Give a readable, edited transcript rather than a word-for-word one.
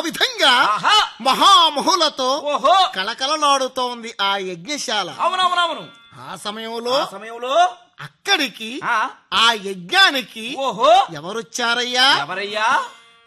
విధంగా ఆహా మహామహులతో ఓహో కళకళలాడుతోంది ఆ యజ్ఞశాల. అవునవునవును ఆ సమయంలో ఆ సమయంలో అక్కడికి ఆ ఆ యజ్ఞానికి ఓహో ఎవరొచ్చారయ్యా? ఎవరయ్యా